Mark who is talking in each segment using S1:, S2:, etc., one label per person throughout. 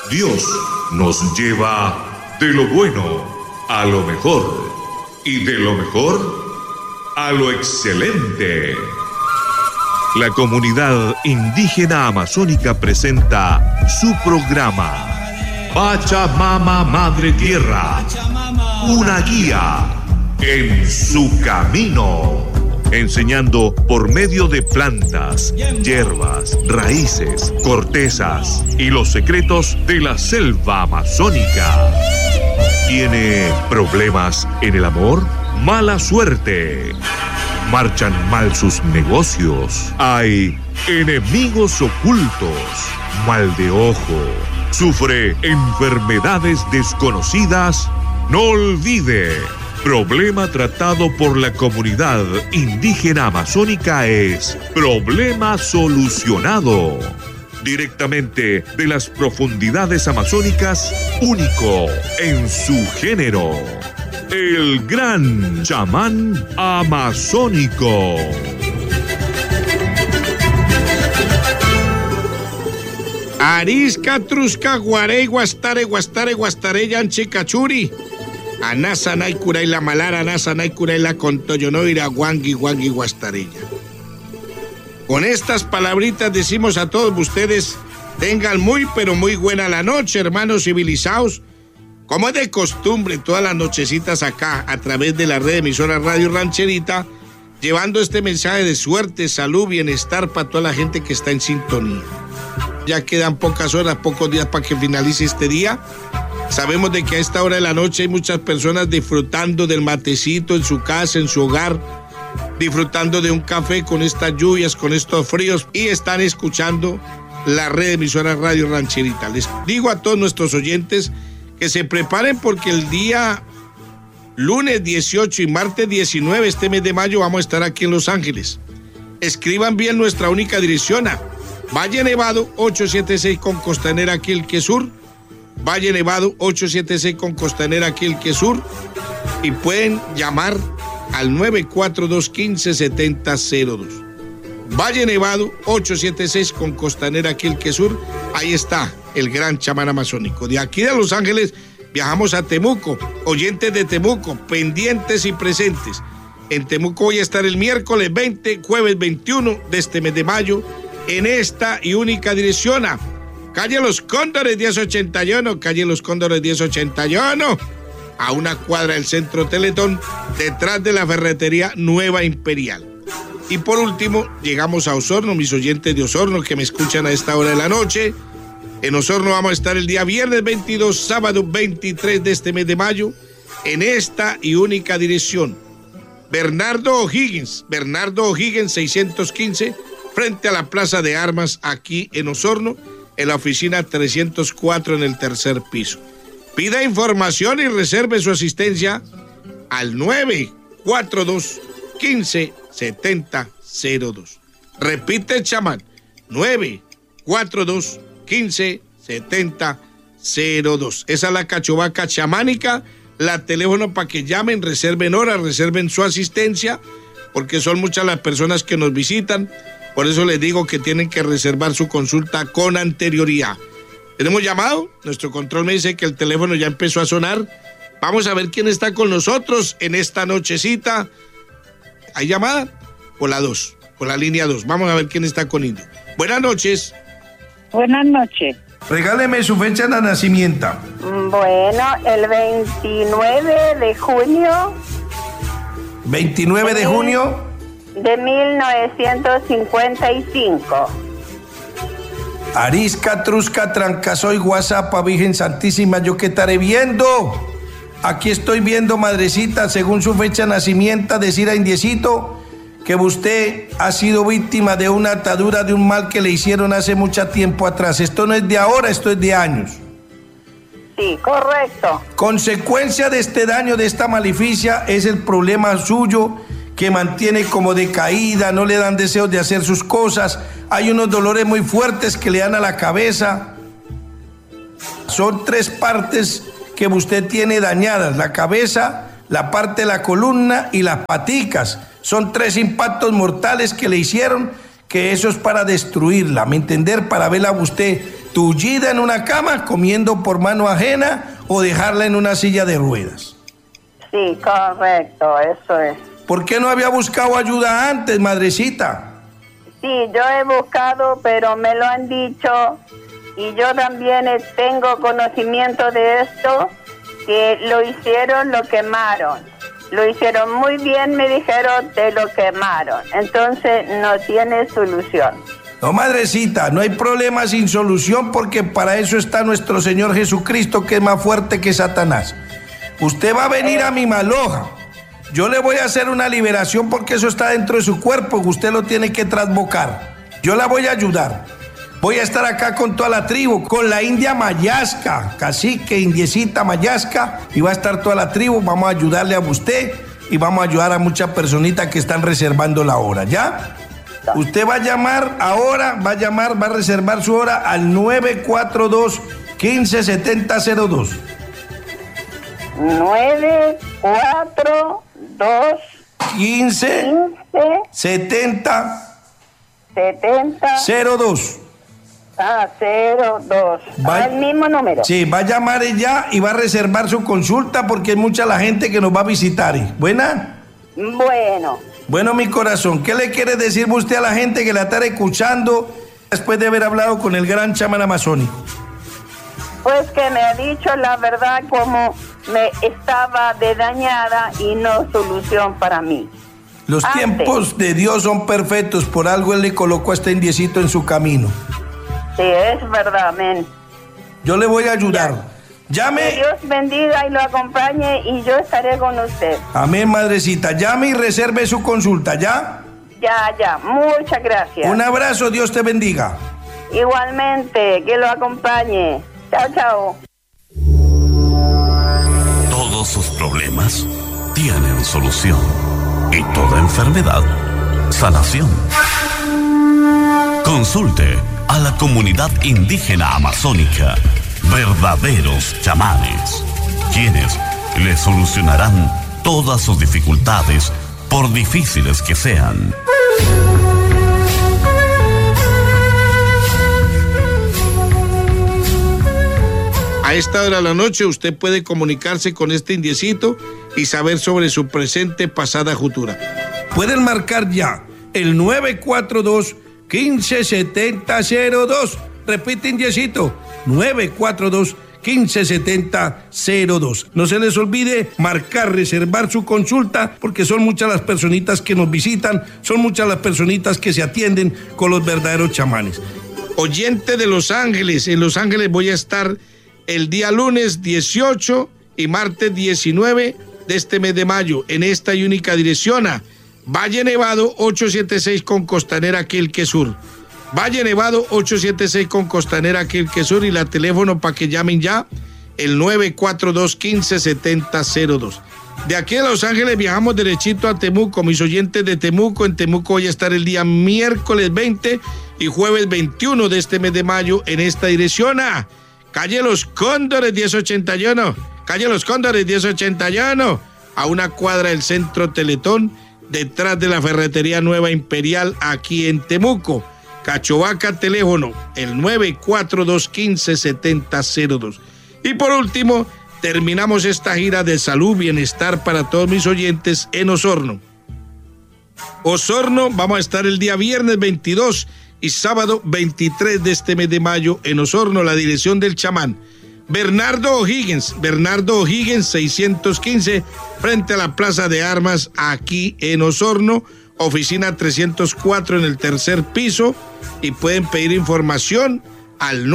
S1: Dios nos lleva de lo bueno a lo mejor y de lo mejor a lo excelente. La comunidad indígena amazónica presenta su programa Pachamama Madre Tierra, una guía en su camino, enseñando por medio de plantas, hierbas, raíces, cortezas y los secretos de la selva amazónica. ¿Tiene problemas en el amor? ¿Mala suerte? ¿Marchan mal sus negocios? ¿Hay enemigos ocultos? ¿Mal de ojo? ¿Sufre enfermedades desconocidas? No olvide, problema tratado por la comunidad indígena amazónica es problema solucionado. Directamente de las profundidades amazónicas, único en su género. El gran chamán amazónico.
S2: Arisca, trusca, guarey, guastare, yanche, cachuri. Anasa, naikura y la malara, anasa, naikura y la contoyonoira, guangui, guastarella. Con estas palabritas decimos a todos ustedes, tengan muy, pero muy buena la noche, hermanos civilizados. Como es de costumbre, todas las nochecitas acá, a través de la red de emisora Radio Rancherita, llevando este mensaje de suerte, salud, bienestar para toda la gente que está en sintonía. Ya quedan pocas horas, pocos días para que finalice este día. Sabemos de que a esta hora de la noche hay muchas personas disfrutando del matecito en su casa, en su hogar, disfrutando de un café con estas lluvias, con estos fríos, y están escuchando la red de emisora Radio Rancherita. Les digo a todos nuestros oyentes que se preparen porque el día lunes 18 y martes 19, este mes de mayo, vamos a estar aquí en Los Ángeles. Escriban bien nuestra única dirección a Valle Nevado 876 con Costanera aquí el Quesur. Valle Nevado 876 con Costanera aquí el Quesur. Y pueden llamar al 942-157002. Valle Nevado 876 con Costanera aquí el Quesur. Ahí está el gran chamán amazónico. De aquí de Los Ángeles viajamos a Temuco. Oyentes de Temuco, pendientes y presentes. En Temuco voy a estar el miércoles 20, jueves 21 de este mes de mayo, en esta y única dirección a calle Los Cóndores 1081, calle Los Cóndores 1081, a una cuadra del Centro Teletón, detrás de la ferretería Nueva Imperial. Y por último, llegamos a Osorno, mis oyentes de Osorno que me escuchan a esta hora de la noche. En Osorno vamos a estar el día viernes 22, sábado 23 de este mes de mayo, en esta y única dirección. Bernardo O'Higgins 615, frente a la Plaza de Armas, aquí en Osorno, en la oficina 304 en el tercer piso. Pida información y reserve su asistencia al 942-157002. Repite, chamán, 942-157002. Esa es la cachovaca chamánica, la teléfono para que llamen, reserven horas, reserven su asistencia, porque son muchas las personas que nos visitan. Por eso les digo que tienen que reservar su consulta con anterioridad. ¿Tenemos llamado? Nuestro control me dice que el teléfono ya empezó a sonar. Vamos a ver quién está con nosotros en esta nochecita. ¿Hay llamada? Por la 2, por la línea 2. Vamos a ver quién está con Indio. Buenas noches.
S3: Buenas noches.
S2: Regáleme su fecha de nacimiento.
S3: Bueno, el 29 de junio.
S2: ¿29 de junio?
S3: De 1955.
S2: Arisca, Trusca, Trancasoy, Guasapa, Virgen Santísima, ¿yo qué estaré viendo? Aquí estoy viendo, madrecita, según su fecha de nacimiento, decir a Indiecito que usted ha sido víctima de una atadura de un mal que le hicieron hace mucho tiempo atrás. Esto no es de ahora, esto es de años.
S3: Sí, correcto.
S2: Consecuencia de este daño, de esta maleficia, es el problema suyo, que mantiene como decaída, no le dan deseos de hacer sus cosas, hay unos dolores muy fuertes que le dan a la cabeza. Son 3 partes que usted tiene dañadas: la cabeza, la parte de la columna y las paticas. Son 3 impactos mortales que le hicieron, que eso es para destruirla, ¿me entender? Para verla a usted
S4: tullida en una cama, comiendo por mano ajena o dejarla en una silla de ruedas.
S3: Sí, correcto, eso es.
S4: ¿Por qué no había buscado ayuda antes, madrecita?
S3: Sí, yo he buscado, pero me lo han dicho y yo también tengo conocimiento de esto, que lo quemaron. Lo hicieron muy bien, me dijeron, te lo quemaron. Entonces no tiene solución.
S4: No, madrecita, no hay problema sin solución porque para eso está nuestro Señor Jesucristo, que es más fuerte que Satanás. Usted va a venir a mi maloja. Yo le voy a hacer una liberación porque eso está dentro de su cuerpo. Usted lo tiene que trasbocar. Yo la voy a ayudar. Voy a estar acá con toda la tribu, con la india Mayasca, cacique, indiecita Mayasca, y va a estar toda la tribu. Vamos a ayudarle a usted y vamos a ayudar a muchas personitas que están reservando la hora, ¿ya? Usted va a llamar ahora, va a reservar su hora al 942-157002.
S3: 942
S4: 15 70 02.
S3: 02. El mismo número.
S4: Sí, va a llamar ella y va a reservar su consulta porque es mucha la gente que nos va a visitar. ¿Buena?
S3: Bueno,
S4: mi corazón, ¿qué le quiere decir usted a la gente que la está escuchando después de haber hablado con el gran chamán amazónico?
S3: Pues que me ha dicho la verdad como me estaba de dañada y no solución para mí.
S4: Los tiempos de Dios son perfectos, por algo Él le colocó a este indiecito en su camino.
S3: Sí, es verdad, amén.
S4: Yo le voy a ayudar. Llame.
S3: Que Dios bendiga y lo acompañe y yo estaré con usted.
S4: Amén, madrecita. Llame y reserve su consulta, ¿ya?
S3: Ya. Muchas gracias.
S4: Un abrazo, Dios te bendiga.
S3: Igualmente, que lo acompañe. Chao.
S5: Todos sus problemas tienen solución. Y toda enfermedad, sanación. Consulte a la comunidad indígena amazónica, verdaderos chamanes, quienes le solucionarán todas sus dificultades, por difíciles que sean.
S2: A esta hora de la noche usted puede comunicarse con este indiecito y saber sobre su presente, pasada, futura. Pueden marcar ya el 942-157002. Repite, indiecito, 942-157002. No se les olvide marcar, reservar su consulta, porque son muchas las personitas que nos visitan, son muchas las personitas que se atienden con los verdaderos chamanes. Oyente de Los Ángeles, en Los Ángeles voy a estar el día lunes 18 y martes 19 de este mes de mayo, en esta y única dirección a Valle Nevado 876 con Costanera Quilque Sur. Valle Nevado 876 con Costanera Quilque Sur, y la teléfono para que llamen ya, el 942-157002. De aquí de Los Ángeles viajamos derechito a Temuco, mis oyentes de Temuco. En Temuco voy a estar el día miércoles 20 y jueves 21 de este mes de mayo en esta dirección a Calle Los Cóndores 1081, Calle Los Cóndores 1081, a una cuadra del Centro Teletón, detrás de la Ferretería Nueva Imperial, aquí en Temuco. Cachovaca, teléfono, el 942-157002. Y por último, terminamos esta gira de salud, bienestar para todos mis oyentes en Osorno. Osorno, vamos a estar el día viernes 22 y sábado 23 de este mes de mayo en Osorno, la dirección del chamán Bernardo O'Higgins 615, frente a la Plaza de Armas, aquí en Osorno, oficina 304 en el tercer piso, y pueden pedir información al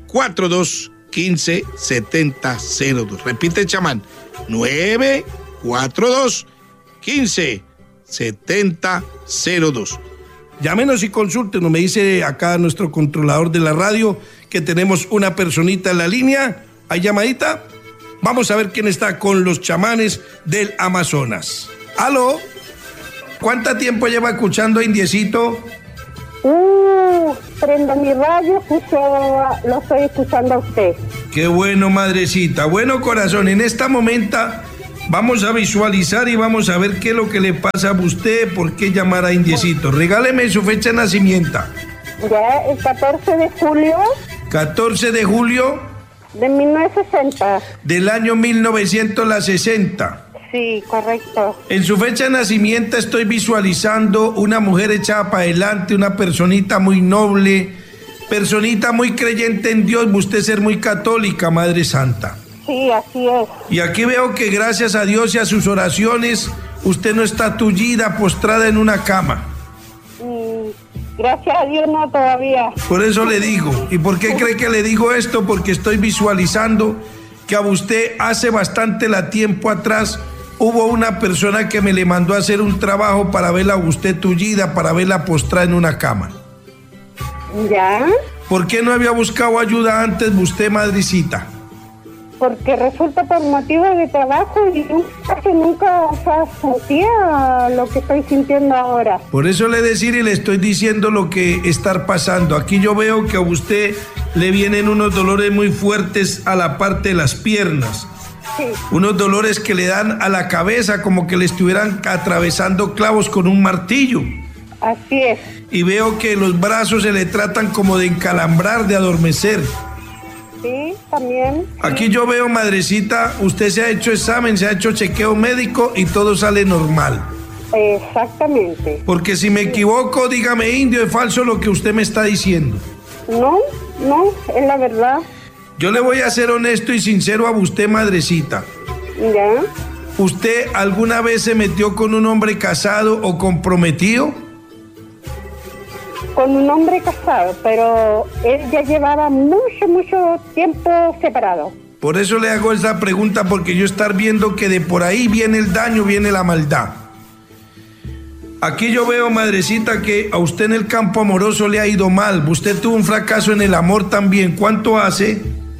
S2: 942-157002. Repite, chamán, 942-157002. Llámenos y consúltenos. Me dice acá nuestro controlador de la radio que tenemos una personita en la línea. ¿Hay llamadita? Vamos a ver quién está con los chamanes del Amazonas. ¿Aló? ¿Cuánto tiempo lleva escuchando a Indiecito?
S3: Prendo mi radio, lo estoy escuchando a usted.
S4: Qué bueno, madrecita. Bueno, corazón, en esta momenta vamos a visualizar y vamos a ver qué es lo que le pasa a usted, por qué llamar a Indiecito. Regáleme su fecha de nacimiento.
S3: Ya, el 14 de julio.
S4: 14 de julio
S6: De 1960.
S4: del año 1960.
S6: Sí, correcto.
S4: En su fecha de nacimiento estoy visualizando una mujer echada para adelante, una personita muy noble, personita muy creyente en Dios, usted ser muy católica, Madre Santa.
S6: Sí, así es.
S4: Y aquí veo que gracias a Dios y a sus oraciones, usted no está tullida, postrada en una cama.
S6: Gracias a Dios no todavía.
S4: Por eso le digo. ¿Y por qué cree que le digo esto? Porque estoy visualizando que a usted hace bastante tiempo atrás hubo una persona que me le mandó a hacer un trabajo para verla a usted tullida, para verla postrada en una cama.
S6: ¿Ya?
S4: ¿Por qué no había buscado ayuda antes usted, madrecita?
S6: Porque resulta por motivos de trabajo y nunca sentía lo que estoy sintiendo ahora.
S4: Por eso le decir y le estoy diciendo lo que está pasando. Aquí yo veo que a usted le vienen unos dolores muy fuertes a la parte de las piernas.
S6: Sí.
S4: Unos dolores que le dan a la cabeza como que le estuvieran atravesando clavos con un martillo.
S6: Así es.
S4: Y veo que los brazos se le tratan como de encalambrar, de adormecer.
S6: Sí, también.
S4: Aquí yo veo, madrecita, usted se ha hecho examen, se ha hecho chequeo médico y todo sale normal.
S6: Exactamente.
S4: Porque si me equivoco, dígame, indio, es falso lo que usted me está diciendo.
S6: No, es la verdad.
S4: Yo le voy a ser honesto y sincero a usted, madrecita.
S6: ¿Ya?
S4: ¿Usted alguna vez se metió con un hombre casado o comprometido?
S6: Con un hombre casado, pero él ya llevaba mucho tiempo separado.
S4: Por eso le hago esa pregunta, porque yo estar viendo que de por ahí viene el daño, viene la maldad. Aquí yo veo, madrecita, que a usted en el campo amoroso le ha ido mal. Usted tuvo un fracaso en el amor también. ¿Cuánto hace?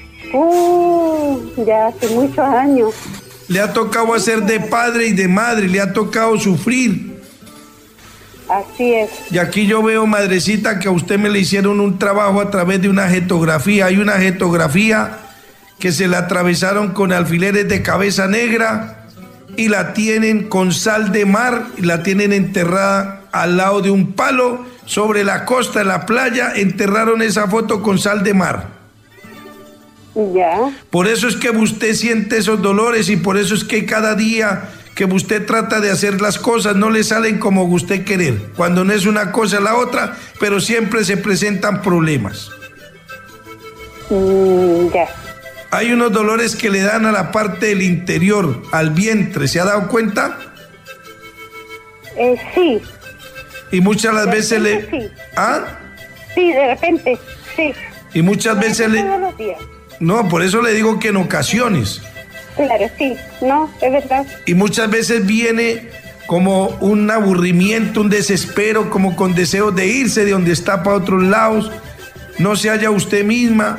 S6: Ya hace muchos años.
S4: Le ha tocado hacer de padre y de madre, le ha tocado sufrir.
S6: Así es.
S4: Y aquí yo veo, madrecita, que a usted me le hicieron un trabajo a través de una jetografía. Hay una jetografía que se la atravesaron con alfileres de cabeza negra y la tienen con sal de mar, y la tienen enterrada al lado de un palo sobre la costa de la playa. Enterraron esa foto con sal de mar.
S6: Ya.
S4: Por eso es que usted siente esos dolores y por eso es que cada día que usted trata de hacer las cosas no le salen como usted querer. Cuando no es una cosa la otra, pero siempre se presentan problemas.
S6: Ya.
S4: Hay unos dolores que le dan a la parte del interior, al vientre. ¿Se ha dado cuenta?
S6: Sí.
S4: Y muchas las veces le...
S6: Sí.
S4: ¿Ah?
S6: Sí, de repente, sí.
S4: Y muchas veces le...
S6: Todos los días.
S4: No, por eso le digo que en ocasiones.
S6: Claro, sí. No, es verdad.
S4: Y muchas veces viene como un aburrimiento, un desespero, como con deseos de irse de donde está para otros lados. No se halla usted misma.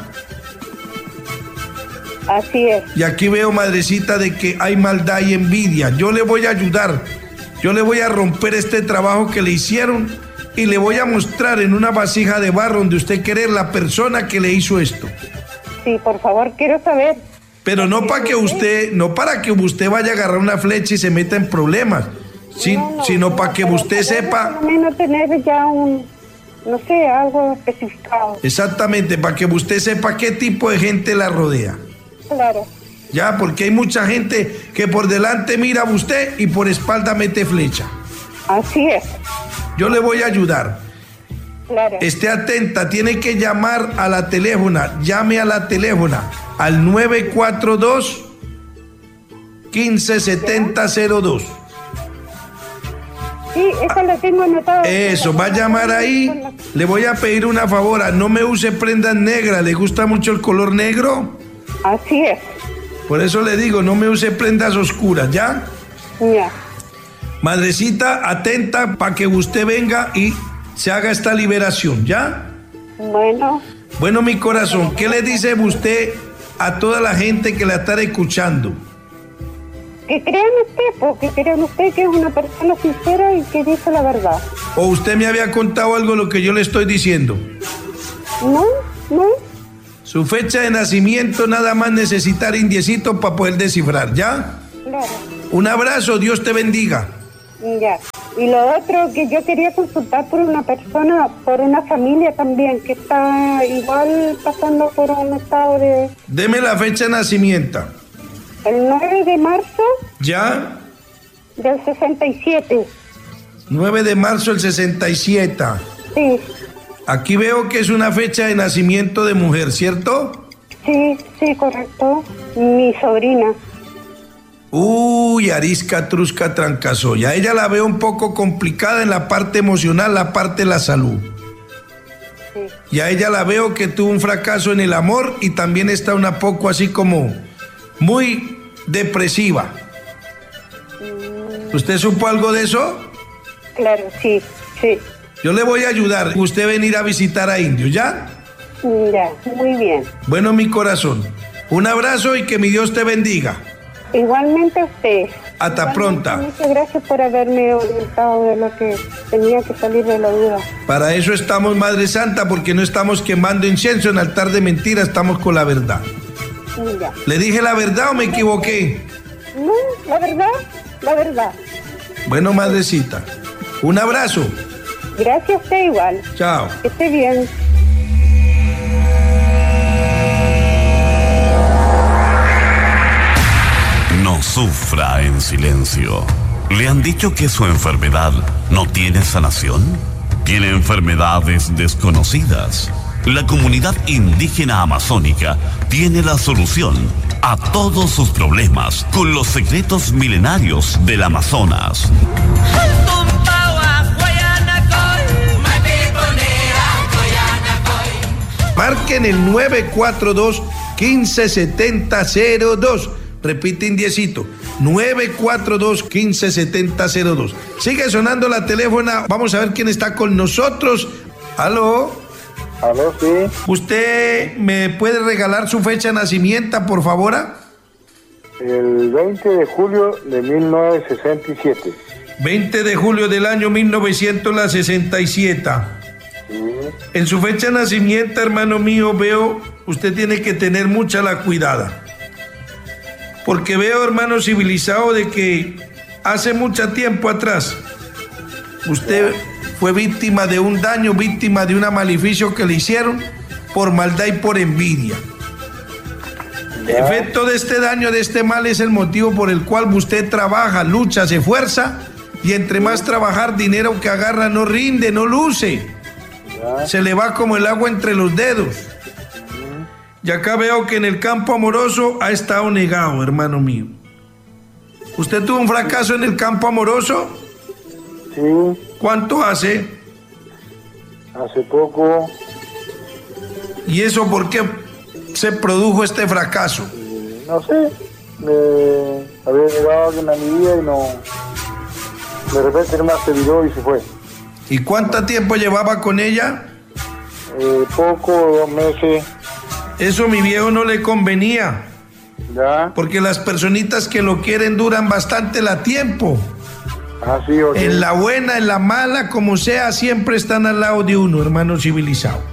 S6: Así es.
S4: Y aquí veo, madrecita, de que hay maldad y envidia. Yo le voy a ayudar. Yo le voy a romper este trabajo que le hicieron y le voy a mostrar en una vasija de barro donde usted quiere la persona que le hizo esto.
S6: Sí, por favor, quiero saber.
S4: Pero no para que usted, no para que usted vaya a agarrar una flecha y se meta en problemas, sino para que usted sepa.
S6: Por lo menos tener ya no sé, algo especificado.
S4: Exactamente, para que usted sepa qué tipo de gente la rodea.
S6: Claro.
S4: Ya, porque hay mucha gente que por delante mira a usted y por espalda mete flecha.
S6: Así es.
S4: Yo le voy a ayudar.
S6: Claro.
S4: Esté atenta, tiene que llamar a la teléfona, llame a la teléfona al 942-157002.
S6: Sí, eso lo tengo anotado.
S4: Eso, va a llamar ahí. Le voy a pedir una favor, no me use prendas negras, ¿le gusta mucho el color negro?
S6: Así es.
S4: Por eso le digo, no me use prendas oscuras, ¿ya?
S6: Ya.
S4: Madrecita, atenta para que usted venga y se haga esta liberación, ¿ya?
S6: Bueno.
S4: Bueno, mi corazón, ¿qué le dice usted a toda la gente que la está escuchando?
S6: Que crean usted, porque crean usted que es una persona sincera y que dice la verdad.
S4: ¿O usted me había contado algo de lo que yo le estoy diciendo?
S6: No.
S4: Su fecha de nacimiento, nada más necesitar indiecito para poder descifrar, ¿ya?
S6: Claro.
S4: Un abrazo, Dios te bendiga.
S6: Ya. Y lo otro que yo quería consultar por una persona, por una familia también, que está igual pasando por un estado de...
S4: Deme la fecha de nacimiento.
S6: El 9 de marzo
S4: ¿Ya?
S6: del 67.
S4: 9 de marzo del 67.
S6: Sí,
S4: Aquí veo que es una fecha de nacimiento de mujer, ¿cierto?
S6: sí, correcto. Mi sobrina.
S4: Uy, Arisca Trusca Trancasoya. Ella la veo un poco complicada en la parte emocional, la parte de la salud.
S6: Sí.
S4: Y a ella la veo que tuvo un fracaso en el amor y también está una poco así como muy depresiva. ¿Usted supo algo de eso?
S6: Claro, sí.
S4: Yo le voy a ayudar. Usted venir a visitar a Indio, ¿ya?
S6: Ya, muy bien.
S4: Bueno, mi corazón. Un abrazo y que mi Dios te bendiga.
S6: Igualmente a usted.
S4: Hasta pronta.
S6: Muchas gracias por haberme orientado de lo que tenía que salir de la duda.
S4: Para eso estamos, Madre Santa, porque no estamos quemando incienso en altar de mentira, estamos con la verdad.
S6: Ya.
S4: ¿Le dije la verdad o me equivoqué?
S6: No, la verdad.
S4: Bueno, madrecita, un abrazo.
S6: Gracias a usted igual.
S4: Chao.
S6: Que esté bien.
S5: No sufra en silencio. ¿Le han dicho que su enfermedad no tiene sanación? ¿Tiene enfermedades desconocidas? La comunidad indígena amazónica tiene la solución a todos sus problemas con los secretos milenarios del Amazonas.
S4: Marquen el 942-157002. Repite, Indiecito, 942-157002. Sigue sonando la teléfona. Vamos a ver quién está con nosotros. ¿Aló?
S7: Aló, sí.
S4: ¿Usted me puede regalar su fecha de nacimiento, por favor?
S7: El 20 de julio de 1967.
S4: 20 de julio del año 1967.
S7: Sí.
S4: En su fecha de nacimiento, hermano mío, veo, usted tiene que tener mucha la cuidada. Porque veo, hermano civilizado, de que hace mucho tiempo atrás, usted fue víctima de un daño, víctima de un maleficio que le hicieron por maldad y por envidia. El efecto de este daño, de este mal, es el motivo por el cual usted trabaja, lucha, se esfuerza, y entre más trabajar, dinero que agarra no rinde, no luce. Se le va como el agua entre los dedos. Y acá veo que en el campo amoroso ha estado negado, hermano mío. ¿Usted tuvo un fracaso en el campo amoroso?
S7: Sí.
S4: ¿Cuánto hace?
S7: Hace poco.
S4: ¿Y eso por qué se produjo este fracaso?
S7: No sé. Había llegado alguien a mi vida y no. De repente nomás se viró y se fue.
S4: ¿Y cuánto tiempo llevaba con ella?
S7: Poco, 2 meses.
S4: Eso, mi viejo, no le convenía.
S7: Ya.
S4: Porque las personitas que lo quieren duran bastante la tiempo.
S7: Sí, okay.
S4: En la buena, en la mala, como sea, siempre están al lado de uno, hermano civilizado.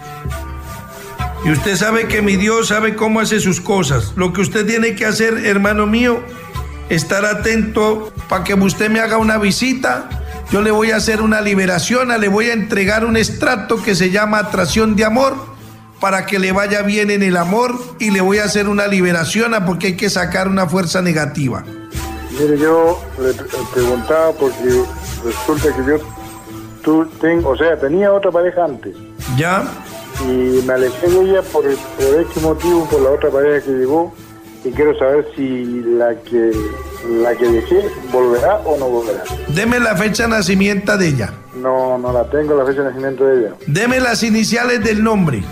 S4: Y usted sabe que mi Dios sabe cómo hace sus cosas. Lo que usted tiene que hacer, hermano mío, estar atento para que usted me haga una visita. Yo le voy a hacer una liberación, le voy a entregar un extracto que se llama atracción de amor, para que le vaya bien en el amor, y le voy a hacer una liberación porque hay que sacar una fuerza negativa.
S7: Mire, yo le preguntaba porque resulta que tenía otra pareja antes.
S4: ¿Ya?
S7: Y me alejé de ella por este motivo, por la otra pareja que llegó, y quiero saber si la que dejé volverá o no volverá.
S4: Deme la fecha de nacimiento de ella.
S7: No la tengo, la fecha de nacimiento de ella.
S4: Deme las iniciales del nombre.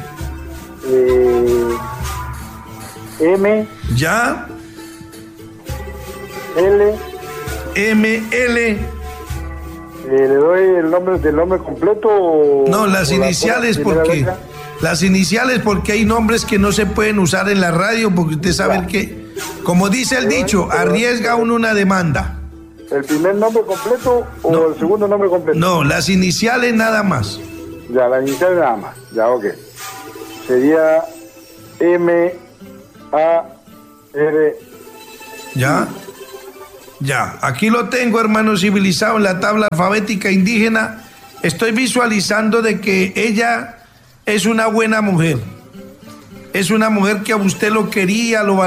S7: M.
S4: ¿Ya?
S7: L.
S4: ML.
S7: ¿Le doy el nombre completo o...?
S4: No, las iniciales porque... Las iniciales porque hay nombres que no se pueden usar en la radio, porque usted sabe que, como dice el dicho, arriesga uno una demanda.
S7: ¿El primer nombre completo o
S4: No.
S7: el segundo nombre completo?
S4: No, las iniciales nada más.
S7: Ya, las iniciales nada más. Ya, ok. Sería M-A-R...
S4: ¿Ya? Ya, aquí lo tengo, hermano civilizado, en la tabla alfabética indígena. Estoy visualizando de que ella es una buena mujer. Es una mujer que a usted lo quería, lo